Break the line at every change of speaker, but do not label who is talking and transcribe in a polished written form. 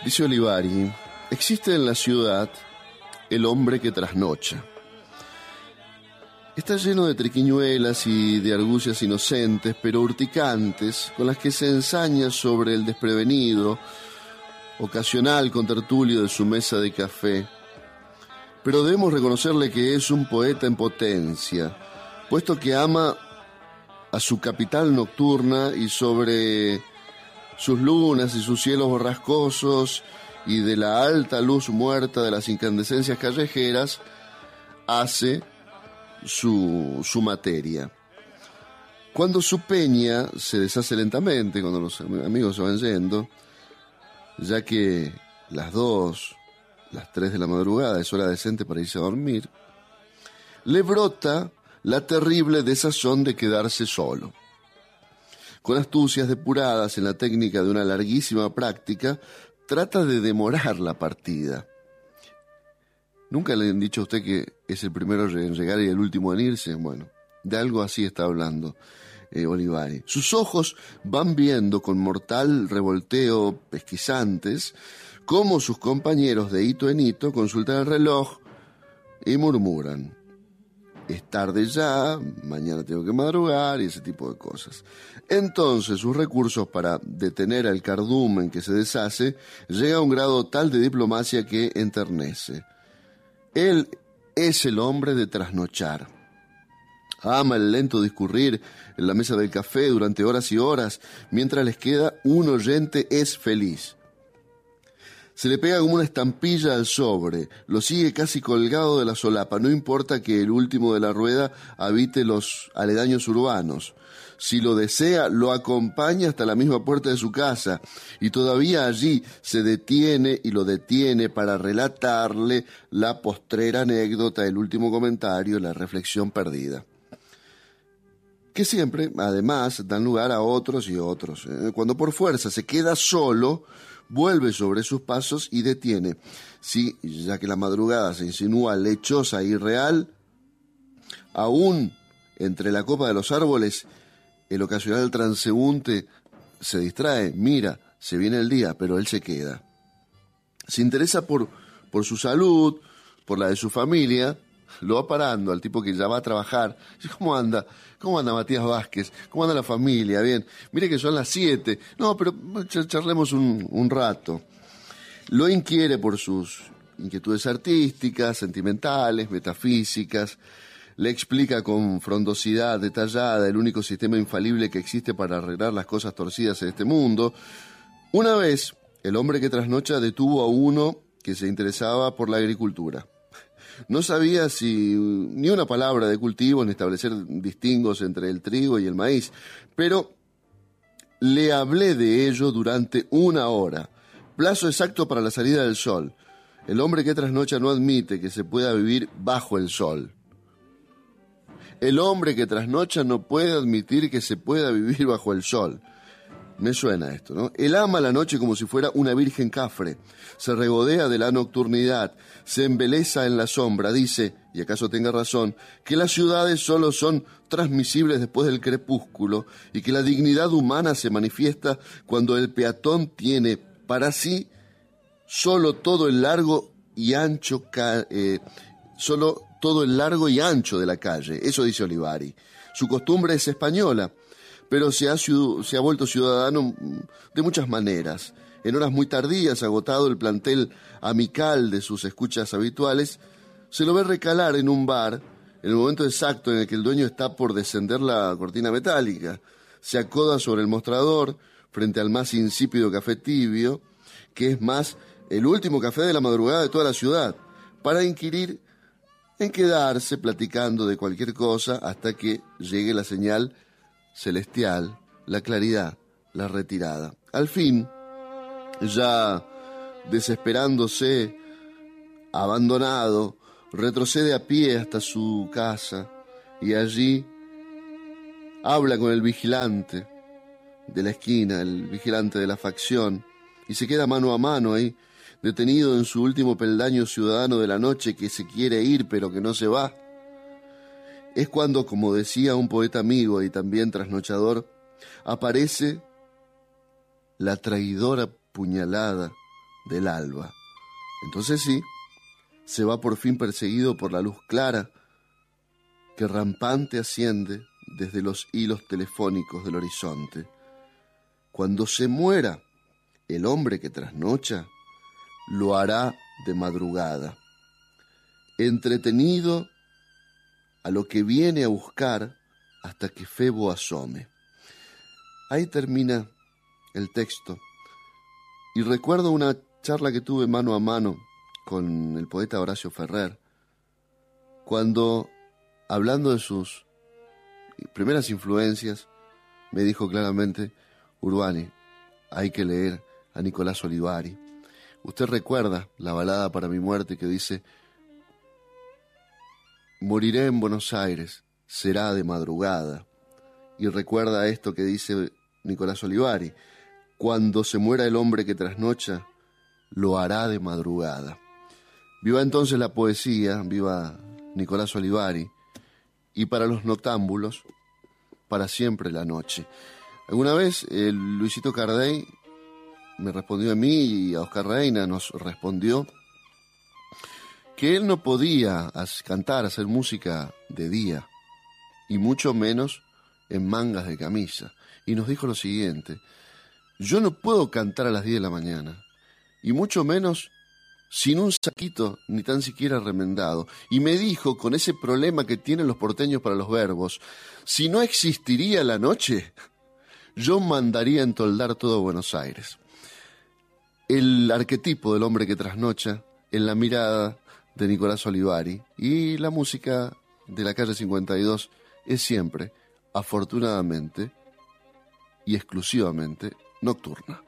Dice Olivari, existe en la ciudad el hombre que trasnocha. Está lleno de triquiñuelas y de argucias inocentes, pero urticantes, con las que se ensaña sobre el desprevenido, ocasional contertulio de su mesa de café. Pero debemos reconocerle que es un poeta en potencia, puesto que ama a su capital nocturna y sobre sus lunas y sus cielos borrascosos y de la alta luz muerta de las incandescencias callejeras, hace su materia. Cuando su peña se deshace lentamente, cuando los amigos se van yendo, ya que las 2, las 3 de la madrugada es hora decente para irse a dormir, le brota la terrible desazón de quedarse solo. Con astucias depuradas en la técnica de una larguísima práctica, trata de demorar la partida. ¿Nunca le han dicho a usted que es el primero en llegar y el último en irse? Bueno, de algo así está hablando Olivari. Sus ojos van viendo con mortal revolteo pesquisantes cómo sus compañeros de hito en hito consultan el reloj y murmuran: es tarde ya, mañana tengo que madrugar, y ese tipo de cosas. Entonces sus recursos para detener al cardumen que se deshace llega a un grado tal de diplomacia que enternece. Él es el hombre de trasnochar. Ama el lento discurrir en la mesa del café durante horas y horas, mientras les queda un oyente es feliz. Se le pega como una estampilla al sobre, lo sigue casi colgado de la solapa, no importa que el último de la rueda habite los aledaños urbanos. Si lo desea, lo acompaña hasta la misma puerta de su casa, y todavía allí se detiene y lo detiene para relatarle la postrera anécdota, el último comentario, la reflexión perdida. Que siempre, además, dan lugar a otros y otros. Cuando por fuerza se queda solo, vuelve sobre sus pasos y detiene. Sí, ya que la madrugada se insinúa lechosa e irreal, aún entre la copa de los árboles, el ocasional transeúnte se distrae, mira, se viene el día, pero él se queda. Se interesa por su salud, por la de su familia, lo va parando al tipo que ya va a trabajar. ¿Cómo anda? ¿Cómo anda Matías Vázquez? ¿Cómo anda la familia? Bien, mire que son las 7. No, pero charlemos un rato. Lo inquiere por sus inquietudes artísticas, sentimentales, metafísicas. Le explica con frondosidad detallada el único sistema infalible que existe para arreglar las cosas torcidas en este mundo. Una vez, el hombre que trasnocha detuvo a uno que se interesaba por la agricultura. No sabía ni una palabra de cultivo ni establecer distingos entre el trigo y el maíz, pero le hablé de ello durante 1 hora, plazo exacto para la salida del sol. El hombre que trasnocha no admite que se pueda vivir bajo el sol. El hombre que trasnocha no puede admitir que se pueda vivir bajo el sol. Me suena esto, ¿no? Él ama la noche como si fuera una virgen cafre. Se regodea de la nocturnidad, se embeleza en la sombra. Dice, y acaso tenga razón, que las ciudades solo son transmisibles después del crepúsculo y que la dignidad humana se manifiesta cuando el peatón tiene para sí solo todo el largo y ancho de la calle. Eso dice Olivari. Su costumbre es española, pero se ha vuelto ciudadano de muchas maneras. En horas muy tardías, agotado el plantel amical de sus escuchas habituales, se lo ve recalar en un bar en el momento exacto en el que el dueño está por descender la cortina metálica. Se acoda sobre el mostrador frente al más insípido café tibio, que es más el último café de la madrugada de toda la ciudad, para inquirir en quedarse platicando de cualquier cosa hasta que llegue la señal celestial, la claridad, la retirada. Al fin, ya desesperándose, abandonado, retrocede a pie hasta su casa y allí habla con el vigilante de la esquina, el vigilante de la facción, y se queda mano a mano ahí, detenido en su último peldaño ciudadano de la noche que se quiere ir pero que no se va. Es cuando, como decía un poeta amigo y también trasnochador, aparece la traidora puñalada del alba. Entonces sí, se va por fin perseguido por la luz clara que rampante asciende desde los hilos telefónicos del horizonte. Cuando se muera el hombre que trasnocha, lo hará de madrugada, entretenido a lo que viene a buscar hasta que Febo asome. Ahí termina el texto. Y recuerdo una charla que tuve mano a mano con el poeta Horacio Ferrer, cuando, hablando de sus primeras influencias, me dijo claramente: Urbani, hay que leer a Nicolás Olivari. Usted recuerda la balada para mi muerte que dice: moriré en Buenos Aires, será de madrugada. Y recuerda esto que dice Nicolás Olivari: cuando se muera el hombre que trasnocha, lo hará de madrugada. Viva entonces la poesía, viva Nicolás Olivari, y para los noctámbulos, para siempre la noche. Alguna vez Luisito Cardey me respondió a mí, y a Oscar Reina nos respondió que él no podía cantar, hacer música de día, y mucho menos en mangas de camisa. Y nos dijo lo siguiente: yo no puedo cantar a las 10 de la mañana, y mucho menos sin un saquito ni tan siquiera remendado. Y me dijo, con ese problema que tienen los porteños para los verbos, si no existiría la noche, yo mandaría entoldar todo Buenos Aires. El arquetipo del hombre que trasnocha en la mirada de Nicolás Olivari, y la música de la calle 52 es siempre, afortunadamente y exclusivamente, nocturna.